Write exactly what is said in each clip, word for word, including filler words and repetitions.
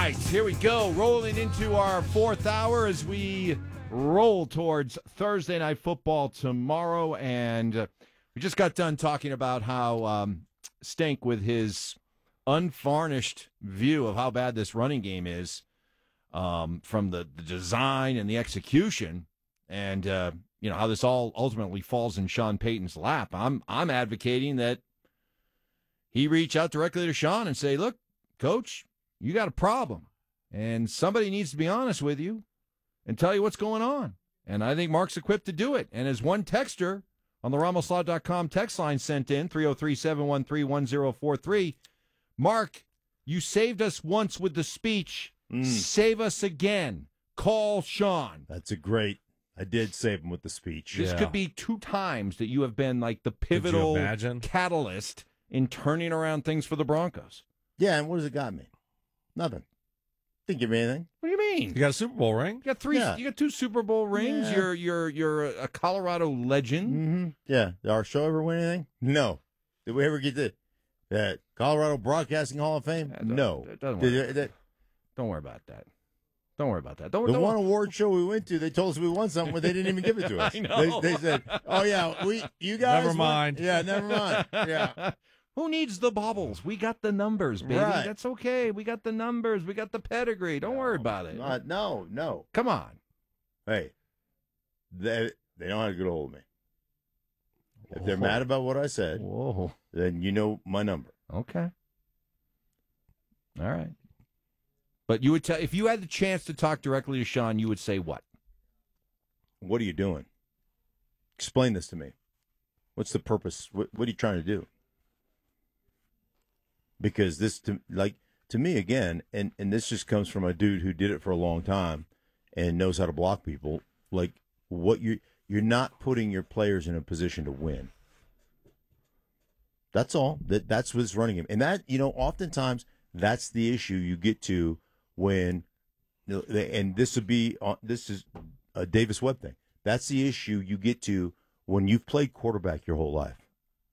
right, here we go. Rolling into our fourth hour as we roll towards Thursday Night Football tomorrow. And uh, we just got done talking about how um, Stink, with his unvarnished view of how bad this running game is, um, from the, the design and the execution, and uh, you know how this all ultimately falls in Sean Payton's lap. I'm I'm advocating that he reach out directly to Sean and say, "Look, Coach, you got a problem, and somebody needs to be honest with you and tell you what's going on." And I think Mark's equipped to do it. And as one texter on the Ramos Law dot com text line sent in, three oh three, seven one three, one oh four three, Mark, you saved us once with the speech. Mm. Save us again. Call Sean. That's a great, I did save him with the speech. This yeah. could be two times that you have been like the pivotal catalyst in turning around things for the Broncos. Yeah, and what does it got me? Nothing. Didn't give me anything. What do you mean? You got a Super Bowl ring? You got three. Yeah. You got two Super Bowl rings. Yeah. You're you're you're a Colorado legend. Mm-hmm. Yeah. Did our show ever win anything? No. Did we ever get the uh, Colorado Broadcasting Hall of Fame? Yeah, no. It doesn't Did, worry. uh, that, don't worry about that. Don't worry about that. Don't, the don't, one award show we went to, they told us we won something, but they didn't even give it to us. I know. They, they said, "Oh yeah, we you guys." Never mind. Won. Yeah, never mind. Yeah. Who needs the baubles? We got the numbers, baby. Right. That's okay. We got the numbers. We got the pedigree. Don't no, worry about it. Not, no, no. Come on. Hey, they they don't have to get a hold of me. If Whoa. they're mad about what I said, Whoa. then you know my number. Okay. All right. But you would tell if you had the chance to talk directly to Sean, you would say what? What are you doing? Explain this to me. What's the purpose? What, what are you trying to do? Because this, to, like to me again, and, and this just comes from a dude who did it for a long time and knows how to block people. Like what you you're not putting your players in a position to win. That's all. That that's what's running him, and that you know, oftentimes that's the issue you get to when, and this would be this is a Davis Webb thing. That's the issue you get to when you've played quarterback your whole life.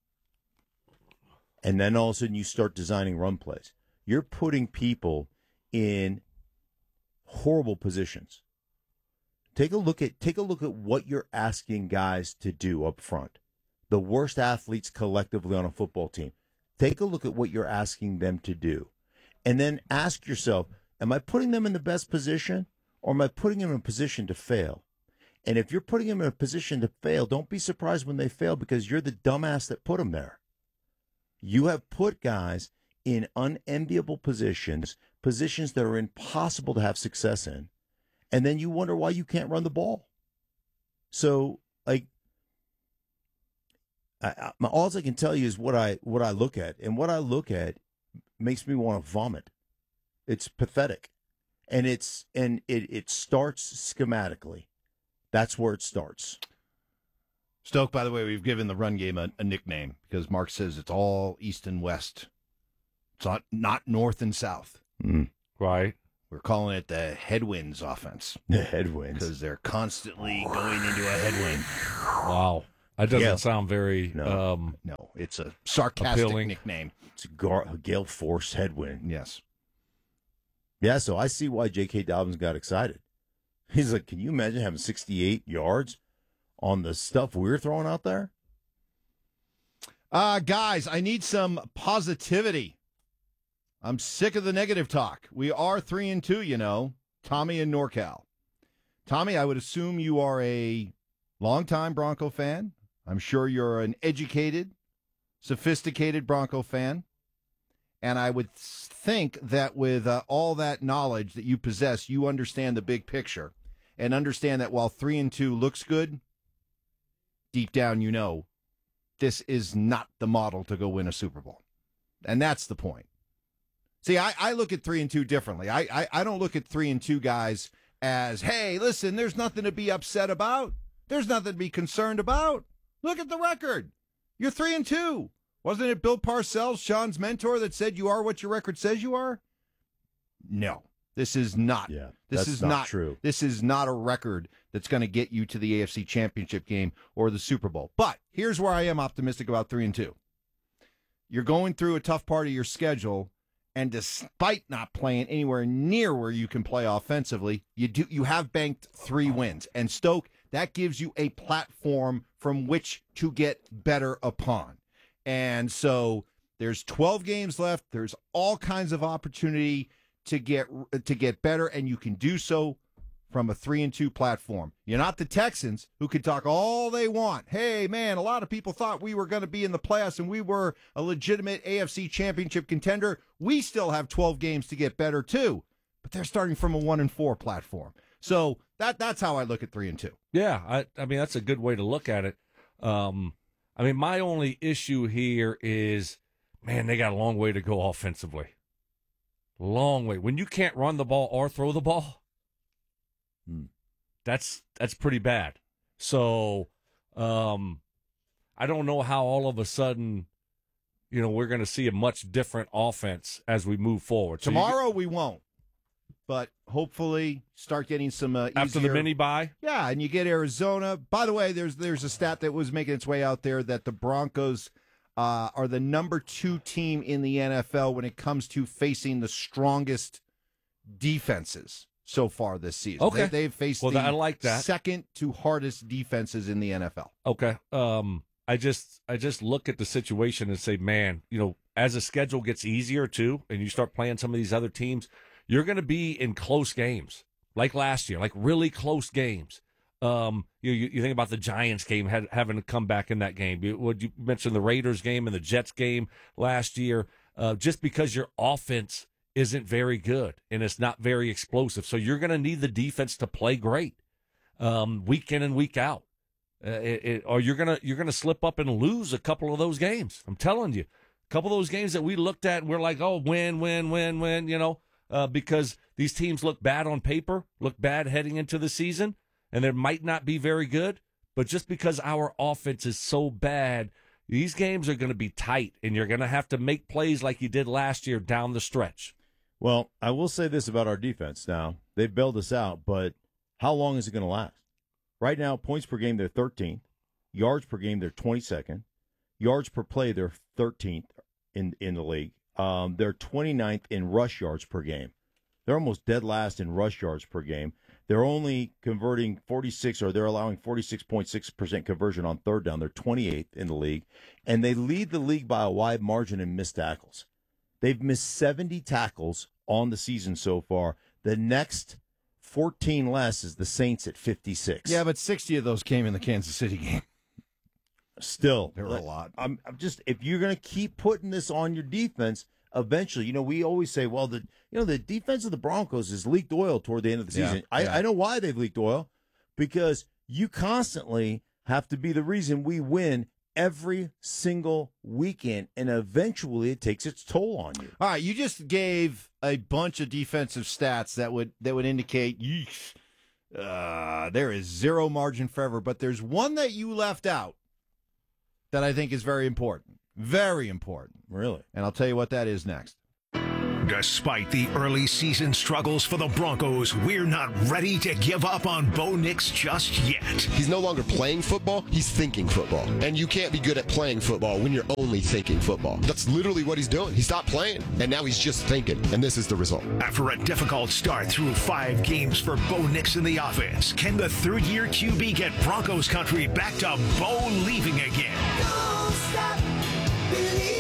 And then all of a sudden you start designing run plays. You're putting people in horrible positions. Take a look at take a look at what you're asking guys to do up front. The worst athletes collectively on a football team. Take a look at what you're asking them to do. And then ask yourself, am I putting them in the best position or am I putting them in a position to fail? And if you're putting them in a position to fail, don't be surprised when they fail because you're the dumbass that put them there. You have put guys in unenviable positions, positions that are impossible to have success in, and then you wonder why you can't run the ball. So, like, I, I, all I can tell you is what I what I look at, and what I look at makes me want to vomit. It's pathetic, and it's and it it starts schematically. That's where it starts. Stoke, by the way, we've given the run game a, a nickname because Mark says it's all east and west. It's not, not north and south. Mm. Right. We're calling it the headwinds offense. The headwinds. Because they're constantly going into a headwind. Wow. That doesn't yeah. sound very... No. Um, no, it's a sarcastic appealing. nickname. It's a, gar- a gale force headwind. Yes. Yeah, so I see why J K. Dobbins got excited. He's like, can you imagine having sixty-eight yards on the stuff we're throwing out there? Uh, guys, I need some positivity. I'm sick of the negative talk. We are three and two, you know. Tommy and NorCal. Tommy, I would assume you are a longtime Bronco fan. I'm sure you're an educated, sophisticated Bronco fan. And I would think that with uh, all that knowledge that you possess, you understand the big picture and understand that while three and two looks good, deep down, you know, this is not the model to go win a Super Bowl. And that's the point. See, I, I look at three and two differently. I, I, I don't look at three and two guys as, hey, listen, there's nothing to be upset about. There's nothing to be concerned about. Look at the record. You're three and two. Wasn't it Bill Parcells, Sean's mentor, that said you are what your record says you are? No. This is not. Yeah, this that's is not, not true. This is not a record that's going to get you to the A F C Championship game or the Super Bowl. But here's where I am optimistic about three and two. You're going through a tough part of your schedule, And despite not playing anywhere near where you can play offensively, you do you have banked three wins. And Stoke, that gives you a platform from which to get better upon. And so there's twelve games left. There's all kinds of opportunity to get to get better, and you can do so from a three and two platform. You're not the Texans, who can talk all they want. Hey, man, a lot of people thought we were going to be in the playoffs and we were a legitimate A F C championship contender. We still have twelve games to get better, too. But they're starting from a one and four platform. So that that's how I look at three and two. Yeah, I, I mean, that's a good way to look at it. Um, I mean, my only issue here is, man, they got a long way to go offensively. Long way. When you can't run the ball or throw the ball, hmm. that's that's pretty bad. So um, I don't know how all of a sudden, you know, we're going to see a much different offense as we move forward. So Tomorrow get, we won't, but hopefully start getting some uh, easier. After the mini bye? Yeah, and you get Arizona. By the way, there's there's a stat that was making its way out there that the Broncos uh, are the number two team in the N F L when it comes to facing the strongest defenses so far this season. Okay. They, they've faced well, the I like that. second to hardest defenses in the N F L. Okay. Um, I just I just look at the situation and say, man, you know, as the schedule gets easier too, and you start playing some of these other teams, you're going to be in close games like last year, like really close games. Um, you, you you think about the Giants game had, having to come back in that game. You, what you mentioned the Raiders game and the Jets game last year. Uh, just because your offense isn't very good and it's not very explosive, so you're going to need the defense to play great, um, week in and week out, uh, it, it, or you're gonna you're gonna slip up and lose a couple of those games. I'm telling you, a couple of those games that we looked at and we're like, oh, win, win, win, win, you know. Uh, because these teams look bad on paper, look bad heading into the season, and they might not be very good. But just because our offense is so bad, these games are going to be tight, and you're going to have to make plays like you did last year down the stretch. Well, I will say this about our defense now. They've bailed us out, but how long is it going to last? Right now, points per game, they're thirteenth. Yards per game, they're twenty-second. Yards per play, they're thirteenth in, in the league. Um, they're twenty-ninth in rush yards per game. They're almost dead last in rush yards per game. They're only converting forty-six, or they're allowing forty-six point six percent conversion on third down. They're twenty-eighth in the league. And they lead the league by a wide margin in missed tackles. They've missed seventy tackles on the season so far. The next fourteen less is the Saints at fifty-six. Yeah, but sixty of those came in the Kansas City game. Still, there were a lot. I'm, I'm just if you're going to keep putting this on your defense, eventually, you know, we always say, well, the you know the defense of the Broncos has leaked oil toward the end of the season. Yeah, I, yeah. I know why they've leaked oil, because you constantly have to be the reason we win every single weekend, and eventually it takes its toll on you. All right, you just gave a bunch of defensive stats that would that would indicate yeesh, uh, there is zero margin for error, but there's one that you left out that I think is very important. Very important. Really? And I'll tell you what that is next. Despite the early season struggles for the Broncos, we're not ready to give up on Bo Nix just yet. He's no longer playing football, he's thinking football. And you can't be good at playing football when you're only thinking football. That's literally what he's doing. He stopped playing, and now he's just thinking, and this is the result. After a difficult start through five games for Bo Nix in the offense, can the third-year Q B get Broncos country back to Bo leaving again? Don't stop believing.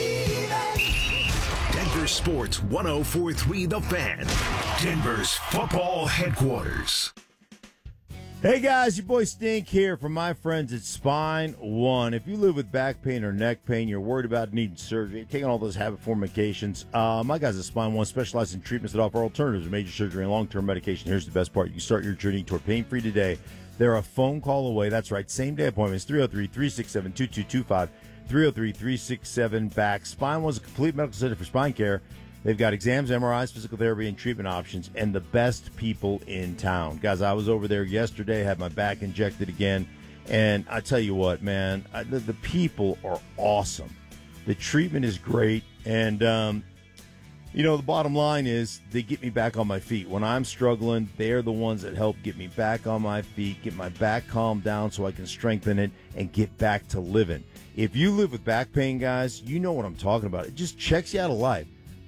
Denver Sports one oh four point three The Fan, Denver's football headquarters. Hey guys, your boy Stink here from my friends at Spine One. If you live with back pain or neck pain, you're worried about needing surgery, taking all those habit form medications, uh, my guys at Spine One specialize in treatments that offer alternatives to major surgery and long-term medication. Here's the best part. You can start your journey toward pain-free today. They're a phone call away. That's right, same-day appointments, three oh three, three six seven, two two two five, three oh three, three six seven, B A C K. Spine One's a complete medical center for spine care. They've got exams, M R Is, physical therapy, and treatment options, and the best people in town. Guys, I was over there yesterday, had my back injected again, and I tell you what, man, I, the, the people are awesome. The treatment is great, and, um, you know, the bottom line is they get me back on my feet. When I'm struggling, they're the ones that help get me back on my feet, get my back calmed down so I can strengthen it and get back to living. If you live with back pain, guys, you know what I'm talking about. It just checks you out of life.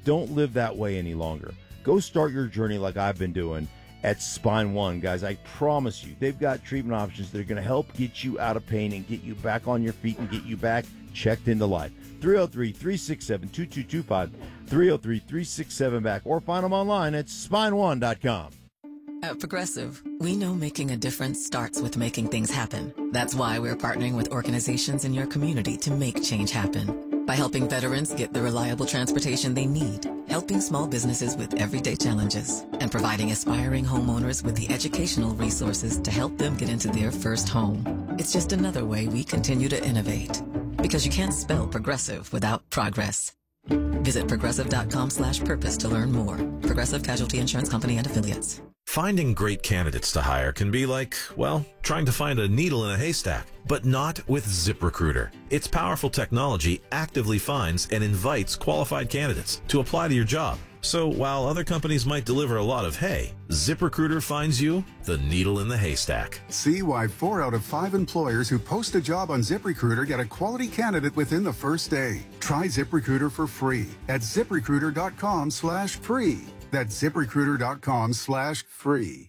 Don't live that way any longer. Go start your journey like I've been doing at Spine One, guys. I promise you, they've got treatment options that are going to help get you out of pain and get you back on your feet and get you back checked into life. three oh three, three six seven, two two two five, three oh three, three six seven, back, or find them online at spine one dot com. At Progressive, we know making a difference starts with making things happen. That's why we're partnering with organizations in your community to make change happen. By helping veterans get the reliable transportation they need, helping small businesses with everyday challenges, and providing aspiring homeowners with the educational resources to help them get into their first home. It's just another way we continue to innovate. Because you can't spell progressive without progress. Visit progressive.com slash purpose to learn more. Progressive Casualty Insurance Company and Affiliates. Finding great candidates to hire can be like, well, trying to find a needle in a haystack, but not with ZipRecruiter. Its powerful technology actively finds and invites qualified candidates to apply to your job. So while other companies might deliver a lot of hay, ZipRecruiter finds you the needle in the haystack. See why four out of five employers who post a job on ZipRecruiter get a quality candidate within the first day. Try ZipRecruiter for free at ZipRecruiter.com slash free. That's ZipRecruiter.com slash free.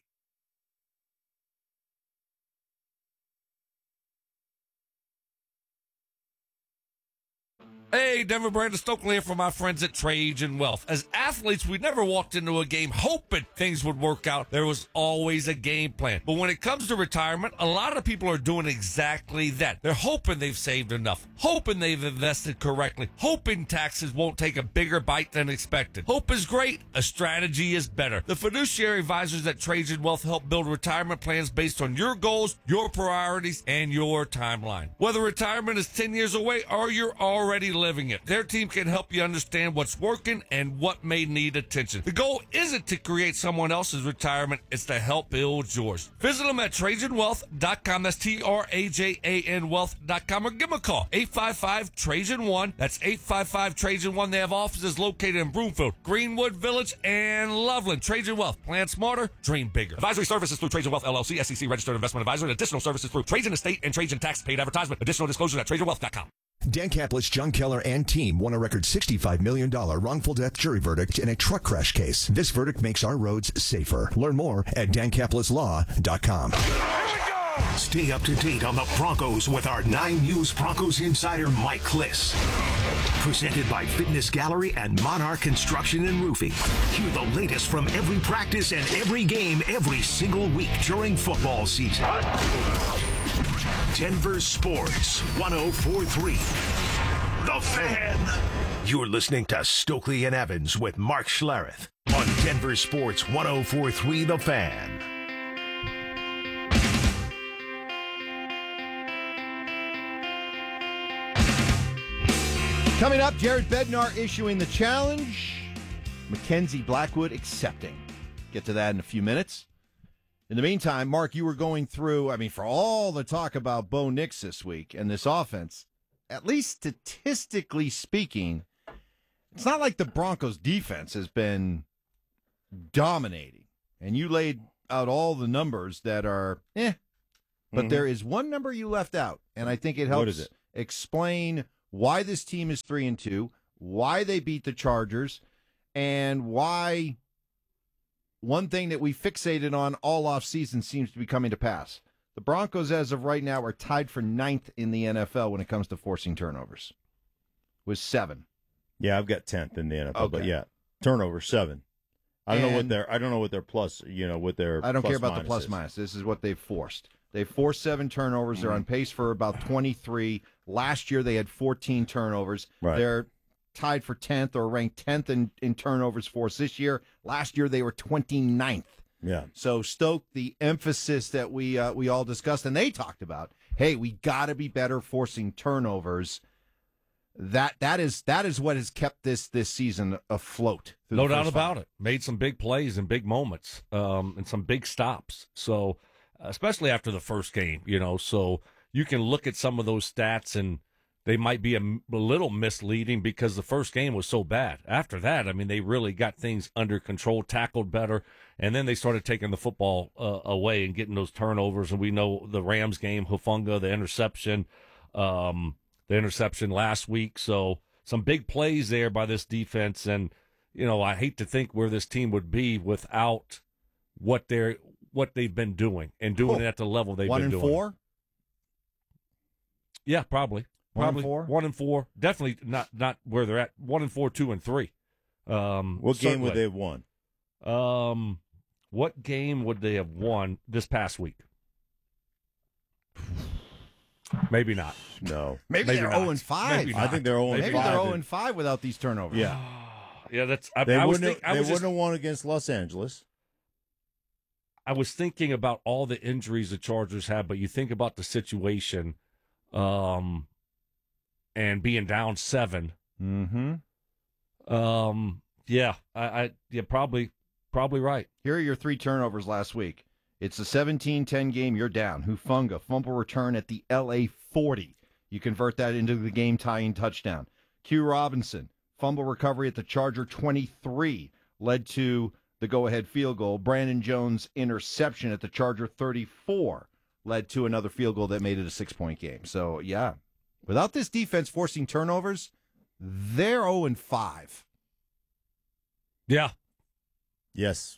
Hey, Denver, Brandon Stokely here for my friends at Trajan Wealth. As athletes, we never walked into a game hoping things would work out. There was always a game plan. But when it comes to retirement, a lot of people are doing exactly that. They're hoping they've saved enough, hoping they've invested correctly, hoping taxes won't take a bigger bite than expected. Hope is great. A strategy is better. The fiduciary advisors at Trajan Wealth help build retirement plans based on your goals, your priorities, and your timeline. Whether retirement is ten years away or you're already living it, their team can help you understand what's working and what may need attention. The goal isn't to create someone else's retirement, it's to help build yours. Visit them at Trajan Wealth dot com. That's T R A J A N Wealth dot com, or give them a call. eight five five, Trajan one. That's eight five five, Trajan one. They have offices located in Broomfield, Greenwood Village, and Loveland. Trajan Wealth. Plan smarter, dream bigger. Advisory services through Trajan Wealth, L L C, S E C registered investment advisor, and additional services through Trajan Estate and Trajan Tax Paid Advertisement. Additional disclosures at Trajan Wealth dot com. Dan Caplis, John Keller, and team won a record sixty-five million dollars wrongful death jury verdict in a truck crash case. This verdict makes our roads safer. Learn more at Dan Caplis Law dot com. Stay up to date on the Broncos with our nine News Broncos insider Mike Kliss. Presented by Fitness Gallery and Monarch Construction and Roofing. Hear the latest from every practice and every game every single week during football season. Denver Sports one oh four point three. The Fan. You're listening to Stokely and Evans with Mark Schlereth on Denver Sports one oh four point three. The Fan. Coming up, Jared Bednar issuing the challenge, Mackenzie Blackwood accepting. Get to that in a few minutes. In the meantime, Mark, you were going through, I mean, for all the talk about Bo Nix this week and this offense, at least statistically speaking, it's not like the Broncos defense has been dominating. And you laid out all the numbers that are, eh, but Mm-hmm. there is one number you left out, and I think it helps What is it? explain why this team is three and two, why they beat the Chargers, and why one thing that we fixated on all offseason seems to be coming to pass. The Broncos, as of right now, are tied for ninth in the N F L when it comes to forcing turnovers, with seven. Yeah, I've got tenth in the N F L, but Okay. yeah, turnover seven. I don't know what And- their I don't know what their plus, you know, what their I don't plus care about the minus plus is. minus. This is what they've forced. They've forced seven turnovers. They're on pace for about twenty-three. Last year, they had fourteen turnovers. Right. They're tied for tenth or ranked tenth in, in turnovers forced this year. Last year, they were twenty-ninth. Yeah. So Stoke, the emphasis that we uh, we all discussed and they talked about, hey, we got to be better forcing turnovers. That that is that is what has kept this this season afloat. through No the doubt first about five. it. Made some big plays and big moments, um, and some big stops. So, especially after the first game, you know, so you can look at some of those stats and they might be a, a little misleading because the first game was so bad. After that, I mean, they really got things under control, tackled better, and then they started taking the football uh, away and getting those turnovers. And we know the Rams game, Hufanga, the interception, um, the interception last week. So some big plays there by this defense. And, you know, I hate to think where this team would be without what they're what they've been doing and doing Cool. it at the level they've One been and doing. four? Yeah, probably. One and Probably four? One and four. Definitely not not where they're at. One and four, two and three. Um, What game certainly. would they have won? Um, what game would they have won this past week? Maybe not. No. Maybe, Maybe they're not. oh and five. Maybe I not. think they're oh and Maybe five. they're oh and five without these turnovers. Yeah. Yeah, that's. I, They I was. wouldn't, Think, I have, they was wouldn't just, have won against Los Angeles. I was thinking about all the injuries the Chargers have, but you think about the situation, um, and being down seven. Mm-hmm. Um, yeah, I, I, yeah, probably, probably right. Here are your three turnovers last week. It's a seventeen ten game. You're down. Hufanga, fumble return at the L A forty. You convert that into the game-tying touchdown. Q Robinson, fumble recovery at the Charger twenty-three, led to the go-ahead field goal. Brandon Jones' interception at the Charger thirty-four led to another field goal that made it a six-point game. So, yeah, without this defense forcing turnovers, they're oh and five. Yeah, Yes.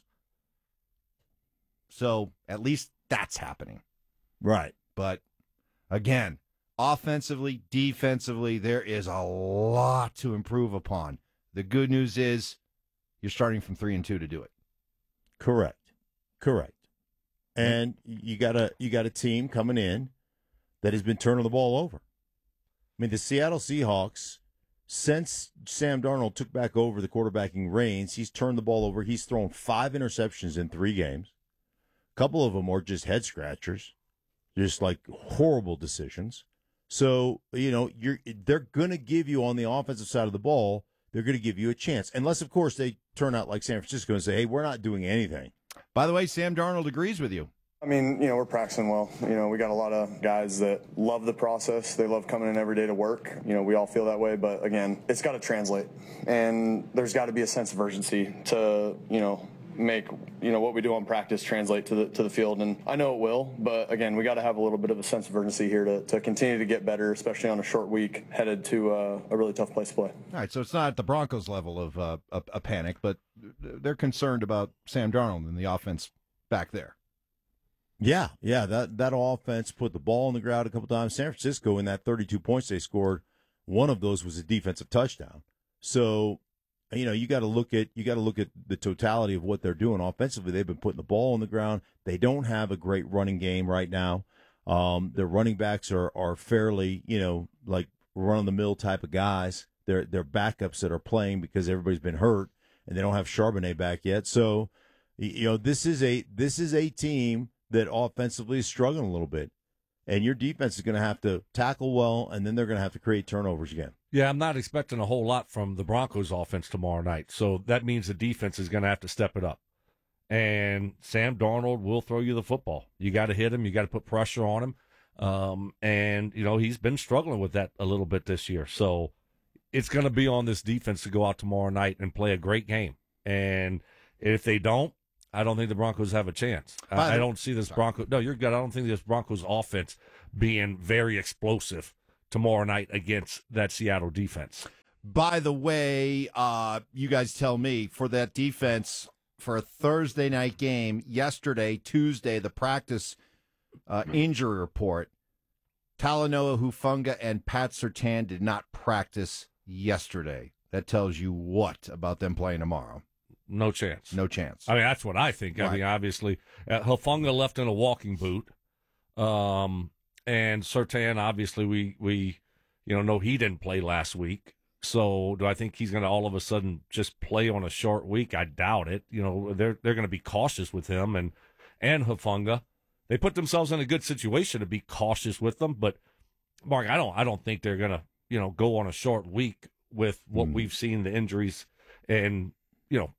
So at least that's happening. Right. But again, offensively, defensively, there is a lot to improve upon. The good news is you're starting from three and two to do it. Correct. Correct. And you got a you got a team coming in that has been turning the ball over. I mean, the Seattle Seahawks, since Sam Darnold took back over the quarterbacking reins, he's turned the ball over. He's thrown five interceptions in three games. A couple of them are just head scratchers, just like horrible decisions. So, you know, you're they're going to give you on the offensive side of the ball, they're going to give you a chance. Unless, of course, they turn out like San Francisco and say, hey, we're not doing anything. By the way, Sam Darnold agrees with you. I mean, you know, we're practicing well. You know, we got a lot of guys that love the process. They love coming in every day to work. You know, we all feel that way. But, again, it's got to translate. And there's got to be a sense of urgency to, you know, make, you know, what we do on practice translate to the to the field. And I know it will. But, again, we got to have a little bit of a sense of urgency here to, to continue to get better, especially on a short week headed to uh, a really tough place to play. All right, so it's not at the Broncos level of uh, a, a panic, but they're concerned about Sam Darnold and the offense back there. Yeah, yeah, that that offense put the ball on the ground a couple times. San Francisco, in that thirty-two points they scored, one of those was a defensive touchdown. So, you know, you got to look at you got to look at the totality of what they're doing offensively. They've been putting the ball on the ground. They don't have a great running game right now. Um, their running backs are are fairly, you know, like run of the mill type of guys. They're they're backups that are playing because everybody's been hurt and they don't have Charbonnet back yet. So, you know, this is a this is a team that offensively is struggling a little bit. And your defense is going to have to tackle well, and then they're going to have to create turnovers again. yeah. I'm not expecting a whole lot from the Broncos offense tomorrow night. So that means the defense is going to have to step it up. And Sam Darnold will throw you the football. You got to hit him. You got to put pressure on him. Um, and, you know, he's been struggling with that a little bit this year. So it's going to be on this defense to go out tomorrow night and play a great game. And if they don't, I don't think the Broncos have a chance. I, I don't see this Broncos. No, you're good. I don't think this Broncos offense being very explosive tomorrow night against that Seattle defense. By the way, uh, you guys tell me, for that defense, for a Thursday night game, yesterday, Tuesday, the practice uh, injury report, Talanoa Hufanga and Pat Surtain did not practice yesterday. That tells you what about them playing tomorrow? No chance. No chance. I mean, that's what I think. Right. I mean, obviously, uh, Hufanga left in a walking boot, um, and Surtain, obviously, we we you know know he didn't play last week. So, do I think he's going to all of a sudden just play on a short week? I doubt it. You know, they're they're going to be cautious with him and and Hufanga. They put themselves in a good situation to be cautious with them. But Mark, I don't I don't think they're going to you know go on a short week with what Mm. we've seen, the injuries, and you know.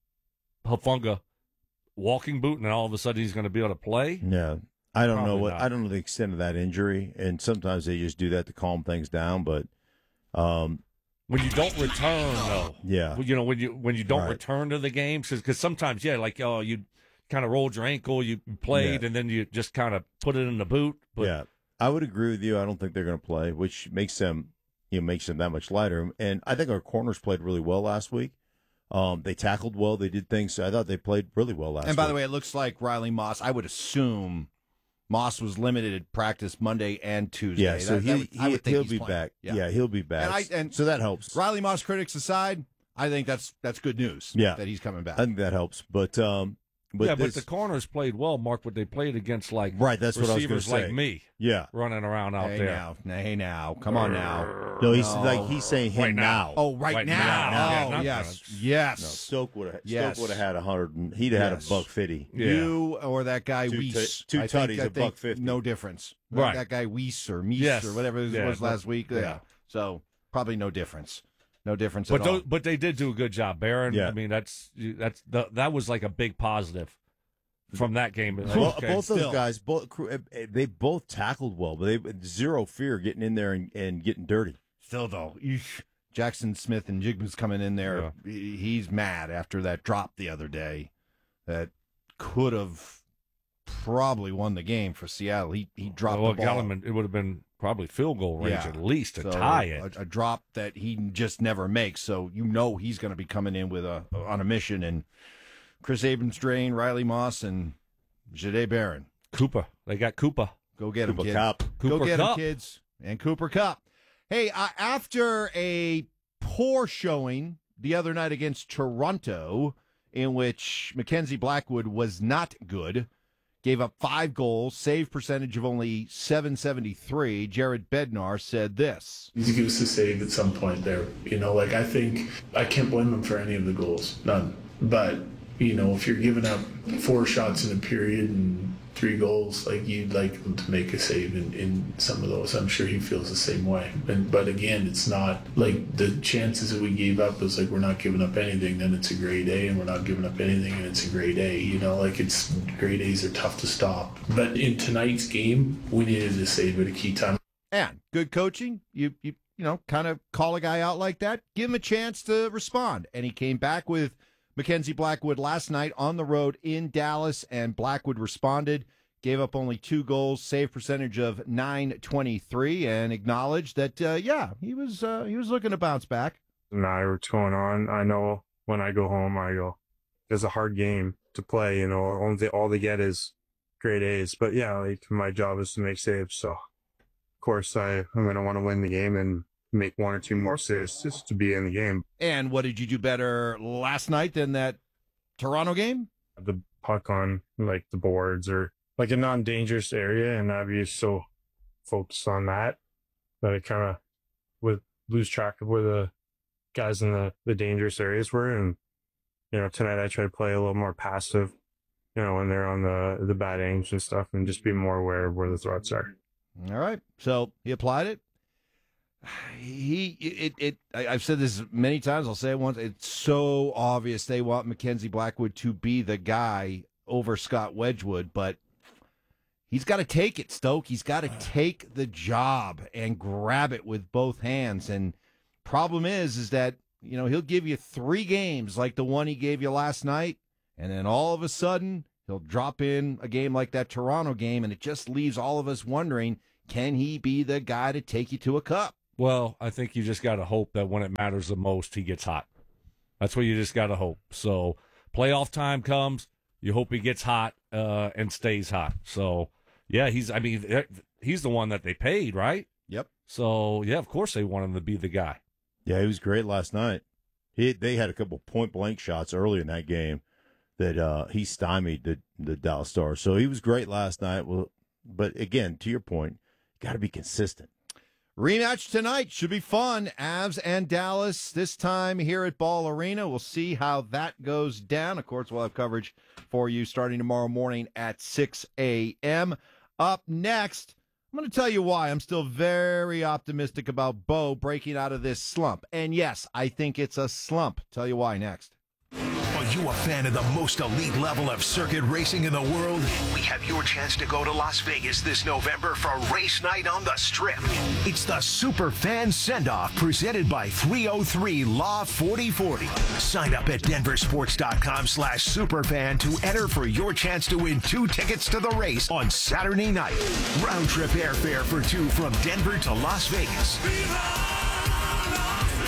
Hufanga walking boot, and then all of a sudden he's going to be able to play. Yeah, I don't Probably know what not. I don't know the extent of that injury, and sometimes they just do that to calm things down. But um, When you don't return, though, yeah, you know when you when you don't Right. return to the games, because sometimes, yeah, like oh, you kind of rolled your ankle, you played, Yeah. and then you just kind of put it in the boot. But yeah, I would agree with you. I don't think they're going to play, which makes them you know makes them that much lighter. And I think our corners played really well last week. Um, they tackled well. They did things. I thought they played really well last. And by week. the way, it looks like Riley Moss. I would assume Moss was limited at practice Monday and Tuesday. Yeah, so That- he, that would- I he would think he'll he's be playing. back. Yeah. Yeah. he'll be back. And, I, and so that helps. Riley Moss critics aside, I think that's that's good news. Yeah. that he's coming back. I think that helps. But um, but yeah, this, but the corners played well, Mark. But they played against like right. That's what I was going receivers to say. like me. Yeah, running around out hey there. now, hey now, come on now. No, he's No. like he's saying him Right now. Oh, right, Right now. now. Yeah, Oh, not yes, now. yes. No, Stoke would have. Yes. Stoke would have had a hundred. and He'd have Yes. had a buck fifty. Yeah. You or that guy Two Weiss. tu- two I think- tutties, I a buck think fifty. No difference. Right. That guy Weiss or Meese Yes. or whatever it Yeah, was but- last week. Yeah. yeah. So probably no difference. No difference But at those, all. but they did do a good job, Barron. Yeah. I mean, that's that's the, that was like a big positive from that game. Like, Well, okay, both those still. guys, both they both tackled well, but they had zero fear getting in there and, and getting dirty. Still though, eesh, Jackson Smith and Jigba's coming in there. He- He's mad after that drop the other day that could have probably won the game for Seattle. He he dropped well, the ball. Galliman, it would have been probably field goal range Yeah. at least to So, tie it. A, a drop that he just never makes. So you know he's going to be coming in with a on a mission. And Chris Abrams-Drain, Riley Moss, and Jade Barron. Cooper, they got Cooper. Go get him, Cooper kids. Cup. Go Cooper get him, Kupp. kids. And Cooper Cup. Hey, uh, after a poor showing the other night against Toronto, in which Mackenzie Blackwood was not good, gave up five goals, save percentage of only seven seventy-three, Jared Bednar said this. He give us a save at some point there. You know, like I think I can't blame him for any of the goals, none. But you know, if you're giving up four shots in a period and three goals, like you'd like him to make a save in, in some of those. I'm sure he feels the same way. And but again, it's not like the chances that we gave up was like we're not giving up anything, then it's a grade A, and we're not giving up anything, and it's a grade A. You know, like it's grade A's are tough to stop. But in tonight's game, we needed to save at a key time. And good coaching, you you you know, kind of call a guy out like that, give him a chance to respond. And he came back with Mackenzie Blackwood last night on the road in Dallas, and Blackwood responded, gave up only two goals, save percentage of nine twenty-three, and acknowledged that, uh, yeah, he was uh, he was looking to bounce back. No matter what's going on, I know when I go home, I go, it's a hard game to play, you know, all they, all they get is grade A's. But yeah, like my job is to make saves. So, of course, I, I'm going to want to win the game and make one or two more saves just to be in the game. And what did you do better last night than that Toronto game? The puck on like the boards or like a non-dangerous area, and I'd be so focused on that that I kind of would lose track of where the guys in the, the dangerous areas were. And, you know, tonight I try to play a little more passive, you know, when they're on the, the bad angles and stuff, and just be more aware of where the threats are. All right. So he applied it. He it it I- I've said this many times. I'll say it once. It's so obvious they want Mackenzie Blackwood to be the guy over Scott Wedgwood, but he's got to take it, Stoke. He's got to take the job and grab it with both hands. And problem is, is that you know he'll give you three games like the one he gave you last night, and then all of a sudden he'll drop in a game like that Toronto game, and it just leaves all of us wondering: can he be the guy to take you to a cup? Well, I think you just got to hope that when it matters the most, he gets hot. That's what you just got to hope. So playoff time comes, you hope he gets hot uh, and stays hot. So, yeah, he's, I mean, he's the one that they paid, right? Yep. So, yeah, of course they want him to be the guy. Yeah, he was great last night. He They had a couple point-blank shots early in that game that uh, he stymied the, the Dallas Stars. So he was great last night. Well, but, again, to your point, got to be consistent. Rematch tonight should be fun. Avs and Dallas this time here at Ball Arena. We'll see how that goes down. Of course, we'll have coverage for you starting tomorrow morning at six a.m. Up next, I'm going to tell you why I'm still very optimistic about Bo breaking out of this slump. And yes, I think it's a slump. Tell you why next. Are you a fan of the most elite level of circuit racing in the world? We have your chance to go to Las Vegas this November for race night on the Strip. It's the Super Fan Send-Off presented by three oh three Law forty forty. Sign up at denversports.com slash superfan to enter for your chance to win two tickets to the race on Saturday night. Round trip airfare for two from Denver to Las Vegas.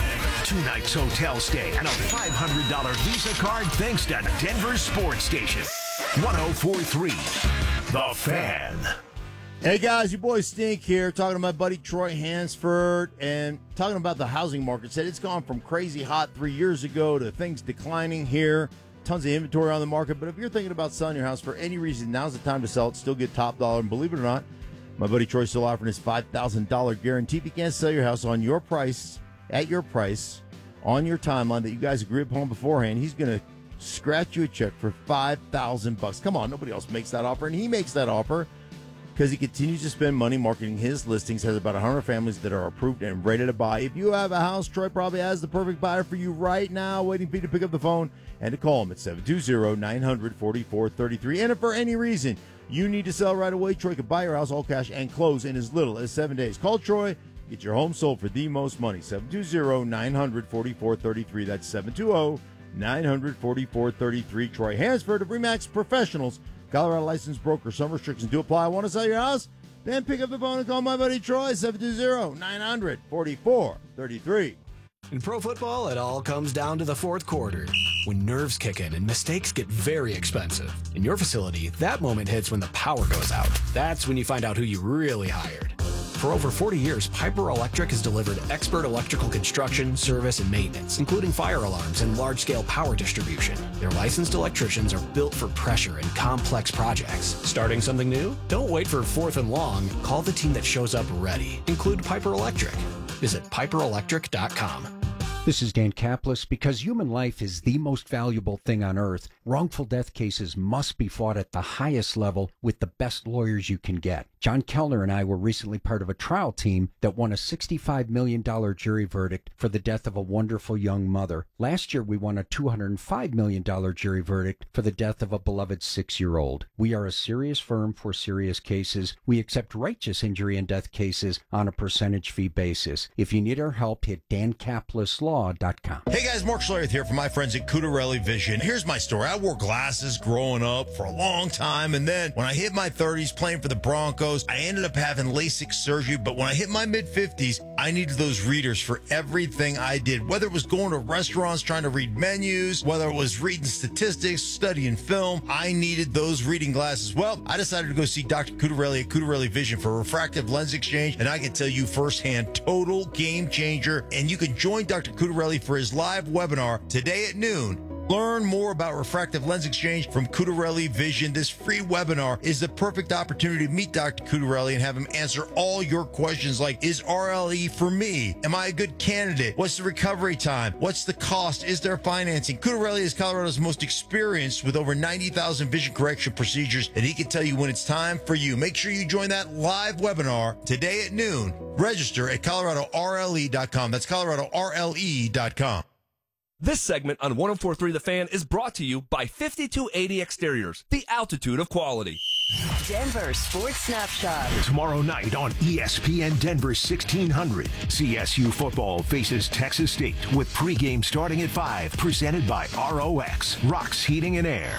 two nights hotel stay, and a five hundred dollars Visa card thanks to Denver Sports Station. one oh four point three The Fan. Hey guys, your boy Stink here, talking to my buddy Troy Hansford and talking about the housing market. Said it's gone from crazy hot three years ago to things declining here. Tons of inventory on the market, but if you're thinking about selling your house for any reason, now's the time to sell it. Still get top dollar, and believe it or not, my buddy Troy's still offering his five thousand dollars guarantee. If you can't sell your house on your price, at your price, on your timeline that you guys agreed upon beforehand, he's going to scratch you a check for five thousand bucks. Come on, nobody else makes that offer, and he makes that offer because he continues to spend money marketing his listings, has about one hundred families that are approved and ready to buy. If you have a house, Troy probably has the perfect buyer for you right now, waiting for you to pick up the phone and to call him at seven two zero, nine hundred, forty-four thirty-three. And if for any reason you need to sell right away, Troy can buy your house all cash and close in as little as seven days. Call Troy, get your home sold for the most money. seven two zero, nine hundred, forty-four thirty-three. That's seven two zero, nine hundred, forty-four thirty-three. Troy Hansford of RE/MAX Professionals, Colorado licensed broker. Some restrictions do apply. Want to sell your house? Then pick up the phone and call my buddy Troy, seven two zero, nine hundred, forty-four thirty-three. In pro football, it all comes down to the fourth quarter, when nerves kick in and mistakes get very expensive. In your facility, that moment hits when the power goes out. That's when you find out who you really hired. For over forty years, Piper Electric has delivered expert electrical construction, service, and maintenance, including fire alarms and large-scale power distribution. Their licensed electricians are built for pressure and complex projects. Starting something new? Don't wait for fourth and long. Call the team that shows up ready. Include Piper Electric. Visit piper electric dot com. This is Dan Kaplis. Because human life is the most valuable thing on earth, wrongful death cases must be fought at the highest level with the best lawyers you can get. John Kellner and I were recently part of a trial team that won a sixty-five million dollars jury verdict for the death of a wonderful young mother. Last year, we won a two hundred five million dollars jury verdict for the death of a beloved six-year-old. We are a serious firm for serious cases. We accept righteous injury and death cases on a percentage fee basis. If you need our help, hit dan kaplis law dot com. Hey guys, Mark Schlereth here from my friends at Cutarelli Vision. Here's my story. I wore glasses growing up for a long time, and then when I hit my thirties playing for the Broncos, I ended up having LASIK surgery, but when I hit my mid-fifties, I needed those readers for everything I did, whether it was going to restaurants trying to read menus, whether it was reading statistics, studying film. I needed those reading glasses. Well, I decided to go see Doctor Cutarelli at Cutarelli Vision for refractive lens exchange, and I can tell you firsthand, total game changer. And you can join Doctor Cutarelli for his live webinar today at noon. Learn more about refractive lens exchange from Cutarelli Vision. This free webinar is the perfect opportunity to meet Doctor Cutarelli and have him answer all your questions like, is R L E for me? Am I a good candidate? What's the recovery time? What's the cost? Is there financing? Cutarelli is Colorado's most experienced with over ninety thousand vision correction procedures, and he can tell you when it's time for you. Make sure you join that live webinar today at noon. Register at colorado R L E dot com. That's colorado R L E dot com. This segment on one oh four point three The Fan is brought to you by fifty-two eighty Exteriors, the altitude of quality. Denver Sports Snapshot. Tomorrow night on E S P N Denver sixteen hundred, C S U football faces Texas State with pregame starting at five, presented by R O X, Rocks Heating and Air.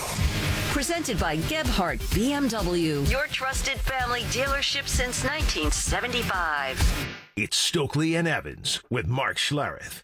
Presented by Gebhardt B M W, your trusted family dealership since nineteen seventy-five. It's Stokely and Evans with Mark Schlereth.